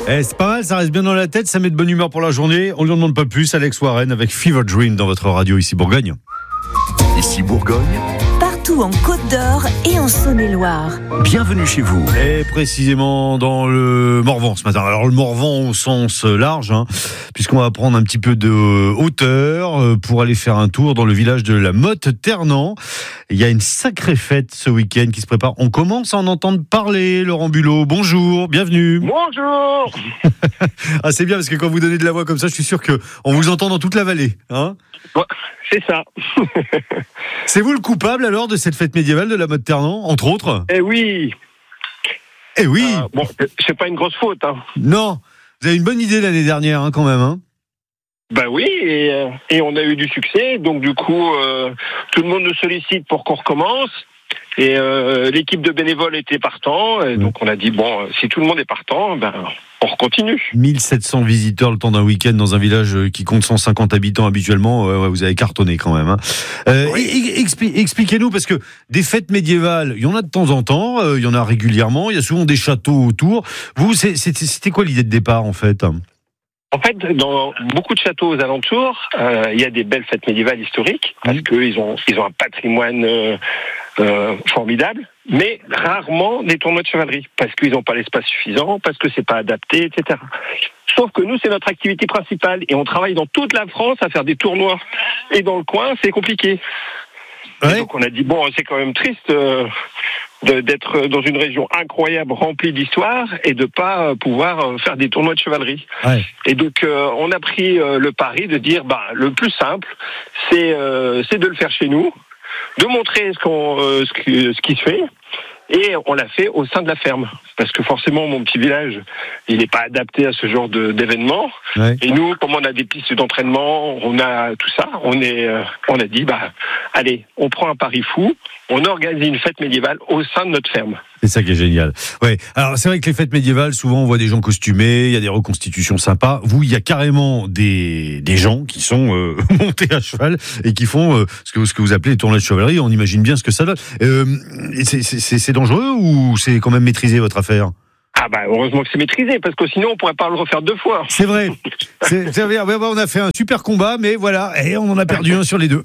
C'est pas mal, ça reste bien dans la tête, ça met de bonne humeur pour la journée. On ne lui en demande pas plus. Alex Warren avec Fever Dream dans votre radio ici Bourgogne. Ici Bourgogne, partout en Côte d'Or et en Saône-et-Loire. bienvenue chez vous. Et précisément dans le Morvan ce matin. Alors le Morvan au sens large, puisqu'on va prendre un petit peu de hauteur pour aller faire un tour dans le village de la Motte-Ternant. Il y a une sacrée fête ce week-end qui se prépare. On commence à en entendre parler. Laurent Bulot, bonjour, bienvenue. Bonjour. Ah, c'est bien parce que quand vous donnez de la voix comme ça, je suis sûr qu'on vous entend dans toute la vallée. Ouais, c'est ça. C'est vous le coupable alors de cette fête médiévale de la Motte-Ternant, entre autres? Eh oui. Eh oui. Bon, c'est pas une grosse faute. Non, vous avez une bonne idée l'année dernière quand même. Ben oui, et on a eu du succès. Donc du coup, tout le monde nous sollicite pour qu'on recommence. Et l'équipe de bénévoles était partant. Et donc on a dit, bon, si tout le monde est partant, on continue. 1700 visiteurs le temps d'un week-end dans un village qui compte 150 habitants habituellement. Vous avez cartonné quand même. Oui. Expliquez-nous, parce que des fêtes médiévales, il y en a de temps en temps, il y en a régulièrement, il y a souvent des châteaux autour. Vous, c'était quoi l'idée de départ en fait ? En fait, dans beaucoup de châteaux aux alentours, il y a des belles fêtes médiévales historiques, parce qu'ils ont un patrimoine formidable, mais rarement des tournois de chevalerie, parce qu'ils n'ont pas l'espace suffisant, parce que c'est pas adapté, etc. Sauf que nous, c'est notre activité principale, et on travaille dans toute la France à faire des tournois. Et dans le coin, c'est compliqué. Ouais. Et donc on a dit, bon, c'est quand même triste d'être dans une région incroyable, remplie d'histoire, et de pas pouvoir faire des tournois de chevalerie. Ouais. Et donc on a pris le pari de dire, le plus simple, c'est de le faire chez nous, de montrer ce qui se fait. Et on l'a fait au sein de la ferme. Parce que forcément, mon petit village, il n'est pas adapté à ce genre d'événements. Ouais. Et nous, comme on a des pistes d'entraînement, on a tout ça, on a dit, allez, on prend un pari fou, on organise une fête médiévale au sein de notre ferme. C'est ça qui est génial. Ouais. Alors c'est vrai que les fêtes médiévales, souvent on voit des gens costumés, il y a des reconstitutions sympas. Vous, il y a carrément des gens qui sont montés à cheval et qui font ce que vous appelez les tournois de chevalerie. On imagine bien ce que ça donne. C'est dangereux ou c'est quand même maîtrisé votre affaire ? Heureusement que c'est maîtrisé, parce que sinon on pourrait pas le refaire deux fois. C'est vrai. C'est vrai. On a fait un super combat, mais voilà, et on en a perdu un sur les deux.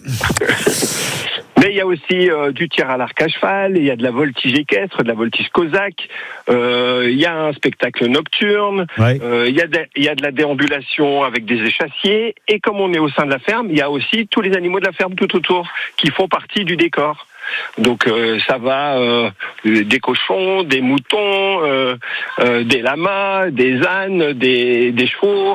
Mais il y a aussi du tir à l'arc à cheval, il y a de la voltige équestre, de la voltige cosaque, il y a un spectacle nocturne, il y a de la déambulation avec des échassiers, et comme on est au sein de la ferme, il y a aussi tous les animaux de la ferme tout autour qui font partie du décor. Donc ça va des cochons, des moutons, des lamas, des ânes, des chevaux,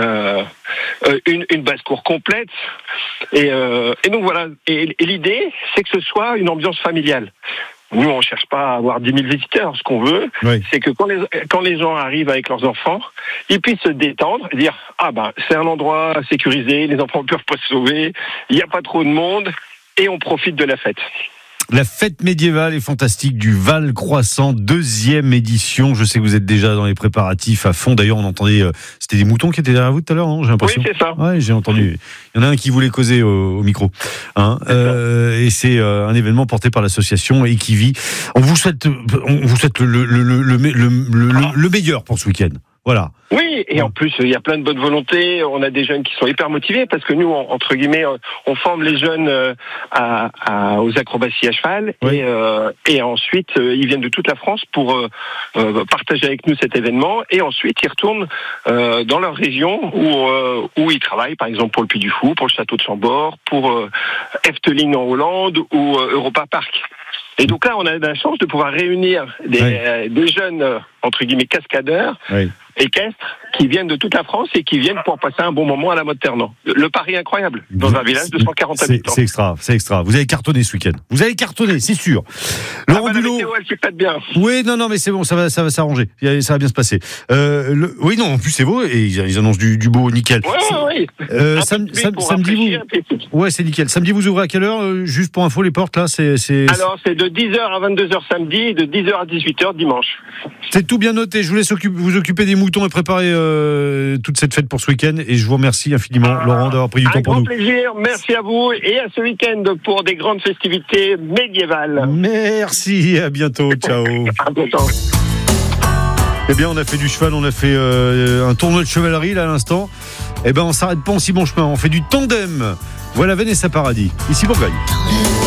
une basse-cour complète. Et donc voilà. Et l'idée, c'est que ce soit une ambiance familiale. Nous, on cherche pas à avoir 10 000 visiteurs. Ce qu'on veut, c'est que quand les gens arrivent avec leurs enfants, ils puissent se détendre et dire c'est un endroit sécurisé, les enfants peuvent pas se sauver, il n'y a pas trop de monde, et on profite de la fête. La fête médiévale est fantastique du Val Croissant, 2e édition. Je sais que vous êtes déjà dans les préparatifs à fond. D'ailleurs, on entendait, c'était des moutons qui étaient derrière vous tout à l'heure, non ? J'ai l'impression. Oui, c'est ça. Ouais, j'ai entendu. Il y en a un qui voulait causer au micro. Et c'est un événement porté par l'association Equivit. On vous souhaite le meilleur pour ce week-end. Voilà. Oui, et en plus, il y a plein de bonnes volontés. On a des jeunes qui sont hyper motivés parce que nous, entre guillemets, on forme les jeunes aux acrobaties à cheval. Oui. Et ensuite, ils viennent de toute la France pour partager avec nous cet événement. Et ensuite, ils retournent dans leur région où ils travaillent, par exemple pour le Puy du Fou, pour le château de Chambord, pour Efteling en Hollande ou Europa Park. Et donc là, on a la chance de pouvoir réunir des jeunes, entre guillemets, cascadeurs, équestres, qui viennent de toute la France et qui viennent pour passer un bon moment à la Motte-Ternant. Le pari incroyable, dans un village de 140 habitants. C'est extra. Vous avez cartonné ce week-end. Vous avez cartonné, c'est sûr. Laurent Bulot. La météo, elle se pète bien. Oui, non, mais c'est bon, ça va s'arranger. Ça va bien se passer. Oui, non, en plus c'est beau, et ils annoncent du beau, nickel. Oui. Samedi, c'est nickel. Samedi, vous ouvrez à quelle heure? Juste pour info, les portes, là, Alors, c'est de 10h à 22h samedi et de 10h à 18h dimanche. C'est tout bien noté. Je vous laisse vous occuper des moutons et préparer toute cette fête pour ce week-end. Et je vous remercie infiniment, Laurent, d'avoir pris du temps pour nous. Un grand plaisir. Merci à vous et à ce week-end pour des grandes festivités médiévales. Merci. À bientôt. Ciao. À bientôt. Eh bien, on a fait du cheval, on a fait un tournoi de chevalerie là à l'instant. Eh ben, on s'arrête pas en si bon chemin, on fait du tandem. Voilà Vanessa Paradis, ici Bourgogne.